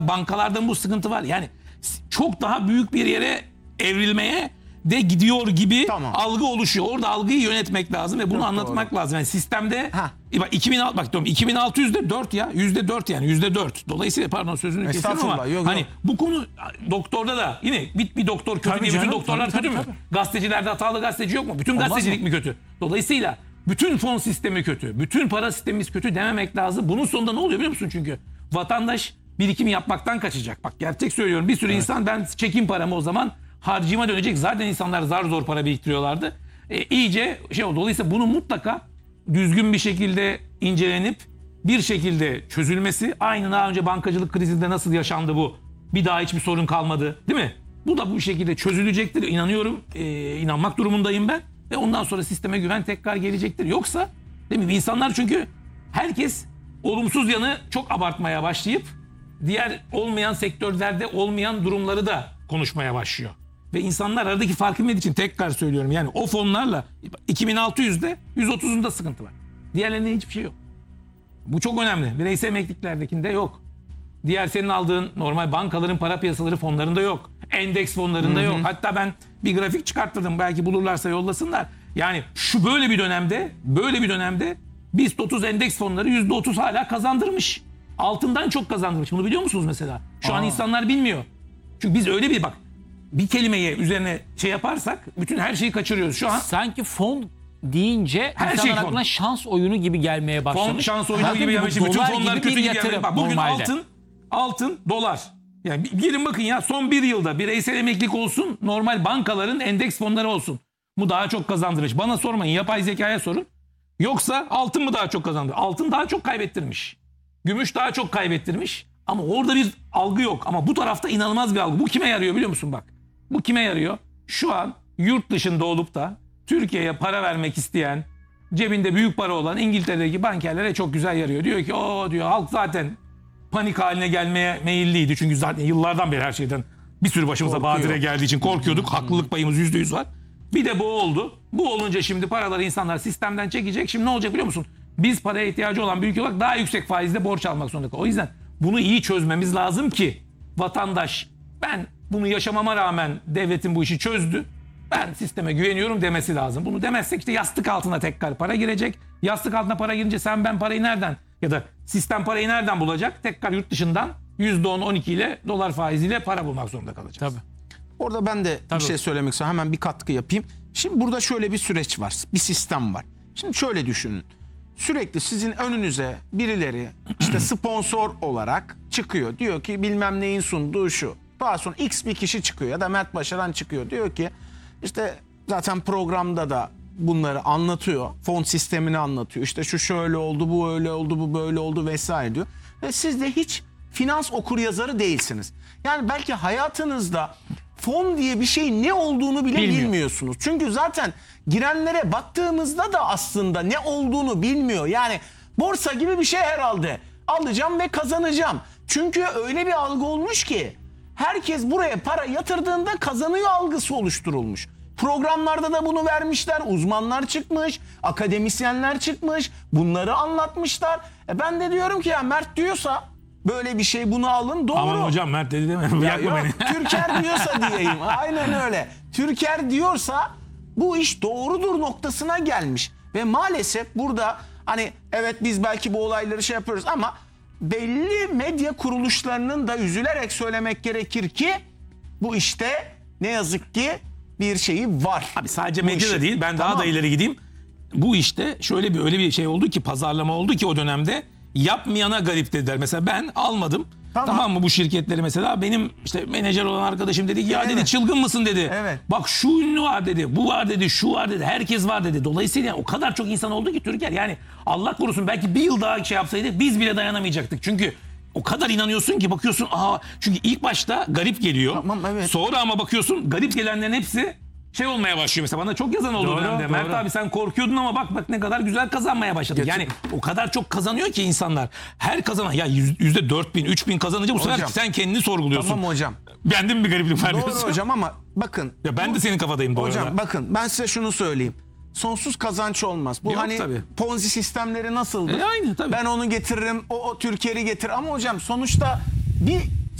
bankalarda bu sıkıntı var. Yani çok daha büyük bir yere evrilmeye de gidiyor gibi algı oluşuyor. Orada algıyı yönetmek lazım ve bunu Çok anlatmak lazım. Yani sistemde Ha. bak 2600'de 4 ya. %4 yani %4. Dolayısıyla pardon sözünü kesiyorum ama Yok, hani yok. bu konu doktorda da yine bir doktor kötü Tabii diye canım, bütün doktorlar tabii, kötü mü? tabii. Gazetecilerde hatalı gazeteci yok mu? Bütün Olmaz gazetecilik mı? mi kötü? Dolayısıyla bütün fon sistemi kötü. Bütün para sistemimiz kötü dememek lazım. Bunun sonunda ne oluyor biliyor musun çünkü? Vatandaş birikim yapmaktan kaçacak. Bak gerçek söylüyorum. Bir sürü insan ben çekeyim paramı o zaman harcıma dönecek. Zaten insanlar zar zor para biriktiriyorlardı. İyice şey oldu. Dolayısıyla bunu mutlaka düzgün bir şekilde incelenip bir şekilde çözülmesi. Aynı daha önce bankacılık krizinde nasıl yaşandı bu? Bir daha hiçbir sorun kalmadı. Değil mi? Bu da bu şekilde çözülecektir. İnanıyorum. İnanmak durumundayım ben. Ve ondan sonra sisteme güven tekrar gelecektir. Yoksa değil mi? İnsanlar çünkü herkes olumsuz yanı çok abartmaya başlayıp diğer olmayan sektörlerde olmayan durumları da konuşmaya başlıyor. Ve insanlar aradaki farkı bilmediği için tekrar söylüyorum. Yani o fonlarla 2600'de 130'unda sıkıntı var. Diğerlerinde hiçbir şey yok. Bu çok önemli. Bireysel emekliliklerdekinde yok. Diğer senin aldığın normal bankaların para piyasaları fonlarında yok. Endeks fonlarında yok. Hatta ben bir grafik çıkarttırdım. Belki bulurlarsa yollasınlar. Yani şu böyle bir dönemde BIST 30 endeks fonları %30 hala kazandırmış. Altından çok kazandırmış. Bunu biliyor musunuz mesela? Şu an insanlar bilmiyor. Çünkü biz öyle bir kelimeye üzerine şey yaparsak bütün her şeyi kaçırıyoruz. Şu an Sanki fon deyince Her insanlar şey fon. aklına şans oyunu gibi gelmeye başladı. fon şans oyunu Zaten gibi bu yapmış. Bütün dolar fonlar gibi kötü bir gibi yatırım yani. Bak bugün normalde. altın, dolar. Yani girin bakın ya son bir yılda bireysel emeklilik olsun, normal bankaların endeks fonları olsun. Bu daha çok kazandırmış. Bana sormayın, yapay zekaya sorun. Yoksa altın mı daha çok kazandırmış? Altın daha çok kaybettirmiş. Gümüş daha çok kaybettirmiş. Ama orada bir algı yok. Ama bu tarafta inanılmaz bir algı. Bu kime yarıyor biliyor musun bak? Bu kime yarıyor? Şu an yurt dışında olup da Türkiye'ye para vermek isteyen, cebinde büyük para olan İngiltere'deki bankerlere çok güzel yarıyor. Diyor ki o diyor halk zaten panik haline gelmeye meyilliydi. Çünkü zaten yıllardan beri her şeyden bir sürü başımıza badire geldiği için korkuyorduk. Haklılık payımız %100 var. Bir de bu oldu. Bu olunca şimdi paraları insanlar sistemden çekecek. Şimdi ne olacak biliyor musun? Biz paraya ihtiyacı olan bir ülke olarak daha yüksek faizle borç almak zorunda kalıyoruz. O yüzden bunu iyi çözmemiz lazım ki vatandaş ben bunu yaşamama rağmen devletin bu işi çözdü. Ben sisteme güveniyorum demesi lazım. Bunu demezsek işte yastık altına tekrar para girecek. Yastık altına para girince sen ben parayı nereden ya da sistem parayı nereden bulacak? Tekrar yurt dışından %10-12 ile dolar faiziyle para bulmak zorunda kalacağız. Tabii. Orada ben de bir şey söylemek istiyorum. Hemen bir katkı yapayım. Şimdi burada şöyle bir süreç var. Bir sistem var. Şimdi şöyle düşünün. Sürekli sizin önünüze birileri işte sponsor olarak çıkıyor. Diyor ki bilmem neyin sunduğu şu. Daha sonra X bir kişi çıkıyor ya da Mert Başaran çıkıyor. Diyor ki işte zaten programda da bunları anlatıyor. Fon sistemini anlatıyor. İşte şu şöyle oldu, bu öyle oldu, bu böyle oldu vesaire diyor. Ve siz de hiç finans okuryazarı değilsiniz. Yani belki hayatınızda fon diye bir şeyin ne olduğunu bile bilmiyorsunuz. Çünkü zaten girenlere baktığımızda da aslında ne olduğunu bilmiyor. Yani borsa gibi bir şey herhalde. Alacağım ve kazanacağım. Çünkü öyle bir algı olmuş ki herkes buraya para yatırdığında kazanıyor algısı oluşturulmuş. Programlarda da bunu vermişler. Uzmanlar çıkmış, akademisyenler çıkmış. Bunları anlatmışlar. Ben de diyorum ki ya Mert diyorsa böyle bir şey bunu alın doğru. Aman hocam Mert dedi değil mi? Yakma beni. Türker diyorsa diyeyim. Aynen öyle. Türker diyorsa bu iş doğrudur noktasına gelmiş. Ve maalesef burada hani evet biz belki bu olayları şey yapıyoruz ama belli medya kuruluşlarının da üzülerek söylemek gerekir ki bu işte ne yazık ki bir şeyi var. Abi sadece Bu medyada işin. değil. Ben daha da ileri gideyim. Bu işte şöyle bir öyle bir şey oldu ki pazarlama oldu ki o dönemde yapmayana garip dediler. Mesela ben almadım. Tamam mı bu şirketleri mesela benim işte menajer olan arkadaşım dedi ki ya dedi çılgın mısın dedi. Evet. Bak şu ünlü var dedi. Bu var dedi. Şu var dedi. Herkes var dedi. Dolayısıyla o kadar çok insan oldu ki Türker yani Allah korusun belki bir yıl daha şey yapsaydık biz bile dayanamayacaktık. Çünkü o kadar inanıyorsun ki bakıyorsun çünkü ilk başta garip geliyor. Tamam, evet. Sonra ama bakıyorsun garip gelenlerin hepsi şey olmaya başlıyor mesela bana çok yazan oldu Doğru, dönemde. doğru. Mert abi sen korkuyordun ama bak ne kadar güzel kazanmaya başladın. Yani o kadar çok kazanıyor ki insanlar. Her kazanan ya %4000, 3000 kazanınca bu sefer Hocam. sen kendini sorguluyorsun. Tamam hocam. Bende mi bir gariplik var Doğru diyorsun? hocam ama bakın. Ya ben de senin kafadayım bu Hocam arada. bakın ben size şunu söyleyeyim. Sonsuz kazanç olmaz. Bu Yok hani tabii. Ponzi sistemleri nasıldır? Aynı tabii. Ben onu getiririm, o Türkiye'yi getirir. Ama hocam sonuçta bir